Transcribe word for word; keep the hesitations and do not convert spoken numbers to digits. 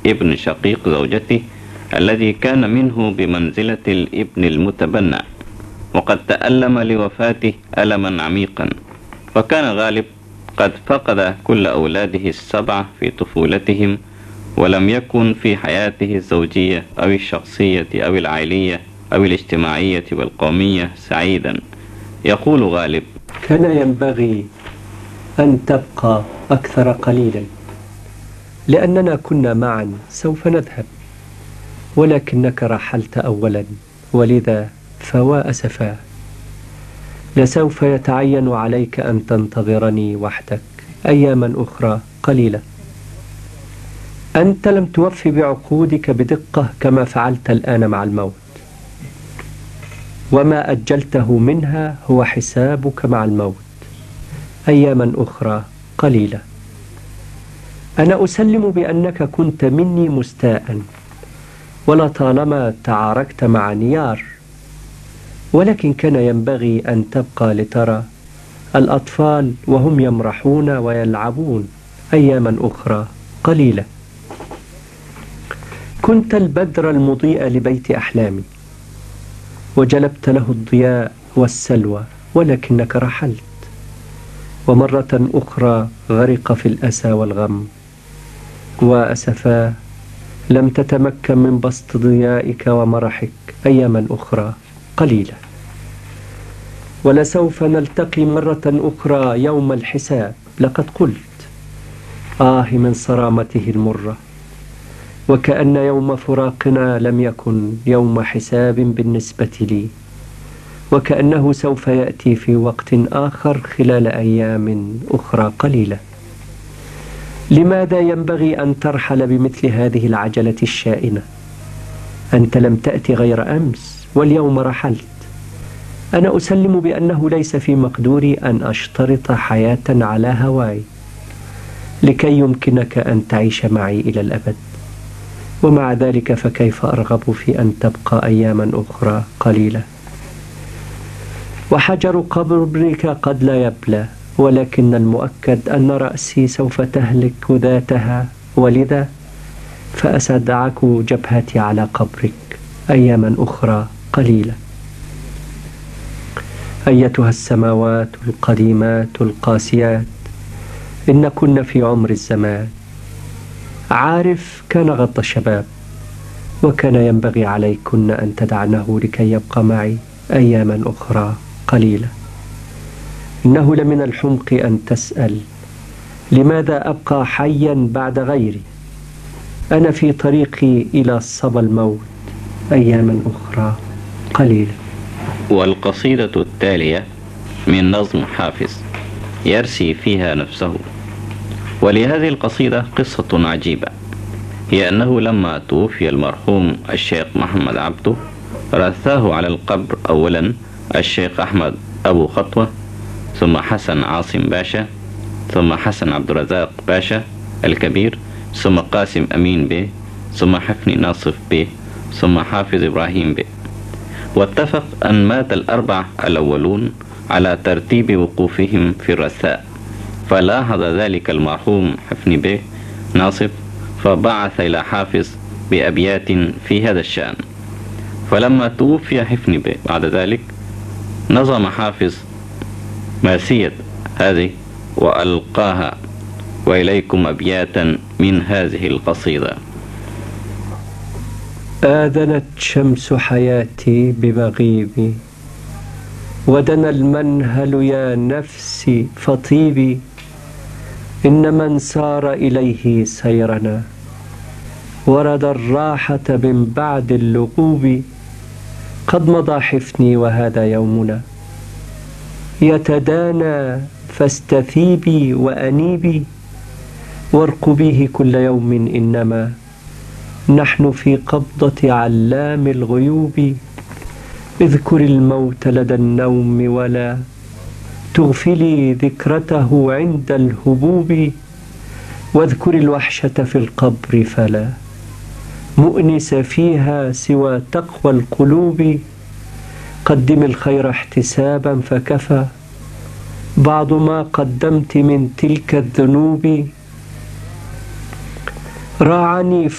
ابن شقيق زوجته الذي كان منه بمنزلة الابن المتبنى، وقد تألم لوفاته ألما عميقا، وكان غالب قد فقد كل أولاده السبعة في طفولتهم، ولم يكن في حياته الزوجية أو الشخصية أو العائلية أو الاجتماعية والقومية سعيدا. يقول غالب: كان ينبغي أن تبقى أكثر قليلا، لأننا كنا معا سوف نذهب، ولكنك رحلت أولا، ولذا فوا أسفا، لسوف يتعين عليك أن تنتظرني وحدك أياما أخرى قليلة. أنت لم توفي بعقودك بدقة كما فعلت الآن مع الموت، وما أجلته منها هو حسابك مع الموت أياما أخرى قليلة. أنا أسلم بأنك كنت مني مستاء، ولطالما تعاركت مع نيار، ولكن كان ينبغي أن تبقى لترى الأطفال وهم يمرحون ويلعبون أياما أخرى قليلة. كنت البدر المضيء لبيت أحلامي، وجلبت له الضياء والسلوى، ولكنك رحلت، ومرة أخرى غرق في الأسى والغم، وأسفاه لم تتمكن من بسط ضيائك ومرحك أياما أخرى قليلة. ولسوف نلتقي مرة أخرى يوم الحساب. لقد قلت آه من صرامته المرة، وكأن يوم فراقنا لم يكن يوم حساب بالنسبة لي، وكأنه سوف يأتي في وقت آخر خلال أيام أخرى قليلة. لماذا ينبغي أن ترحل بمثل هذه العجلة الشائنة؟ أنت لم تأتي غير أمس، واليوم رحلت. أنا أسلم بأنه ليس في مقدوري أن أشترط حياة على هواي لكي يمكنك أن تعيش معي إلى الأبد، ومع ذلك فكيف أرغب في أن تبقى أياما أخرى قليلة؟ وحجر قبرك قد لا يبلى، ولكن المؤكد أن رأسي سوف تهلك ذاتها، ولذا فأستدعك جبهتي على قبرك أياما أخرى قليلة. أيتها السماوات القديمات القاسيات، إن كنا في عمر الزمان. عارف كان غض الشباب، وكان ينبغي عليكن أن تدعنه لكي يبقى معي أياما أخرى قليلة. إنه لمن الحمق أن تسأل لماذا أبقى حيا بعد غيري. أنا في طريقي إلى صبا الموت أياما أخرى قليلة. والقصيدة التالية من نظم حافظ يرسي فيها نفسه. ولهذه القصيدة قصة عجيبة، هي أنه لما توفي المرحوم الشيخ محمد عبده، رثاه على القبر أولا الشيخ أحمد أبو خطوة، ثم حسن عاصم باشا، ثم حسن عبد الرزاق باشا الكبير، ثم قاسم أمين بيه، ثم حفني ناصف بيه، ثم حافظ إبراهيم بيه. واتفق أن مات الأربع الأولون على ترتيب وقوفهم في الرثاء، فلاحظ ذلك المرحوم حفني بيه ناصف، فبعث إلى حافظ بأبيات في هذا الشأن. فلما توفي حفني بيه بعد ذلك، نظم حافظ ماسية هذه وألقاها، وإليكم أبياتا من هذه القصيدة. آذنت شمس حياتي بمغيبي، ودنا المنهل يا نفسي فطيبي، إن من سار إليه سيرنا، ورد الراحة من بعد اللغوب. قد مضى حفني وهذا يومنا، يتدانى فاستثيبي وأنيبي، وارقبيه كل يوم، إنما نحن في قبضة علام الغيوب. اذكر الموت لدى النوم، ولا تغفلي ذكرته عند الهبوب. واذكر الوحشة في القبر، فلا مؤنس فيها سوى تقوى القلوب. قدم الخير احتسابا، فكفى بعض ما قدمت من تلك الذنوب. راعني